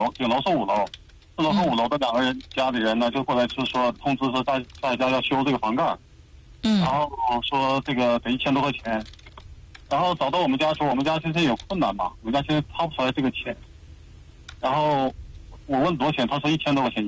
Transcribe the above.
顶楼是5楼，4楼和5楼的2个人家里人呢，就过来就说通知说大家要修这个房盖，然后说这个得1000多块钱，然后找到我们家说我们家现在有困难嘛，我们家现在掏不出来这个钱，然后我问多少钱，他说1000多块钱。